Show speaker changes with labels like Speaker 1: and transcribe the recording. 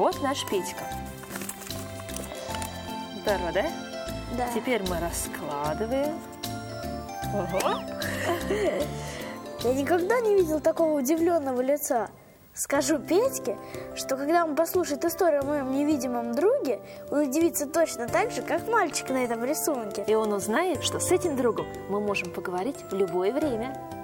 Speaker 1: вот наш Петька. Здорово, да?
Speaker 2: Да.
Speaker 1: Теперь мы раскладываем. Ого!
Speaker 2: Я никогда не видел такого удивленного лица. Скажу Петьке, что когда он послушает историю о моем невидимом друге, он удивится точно так же, как мальчик на этом рисунке.
Speaker 1: И он узнает, что с этим другом мы можем поговорить в любое время.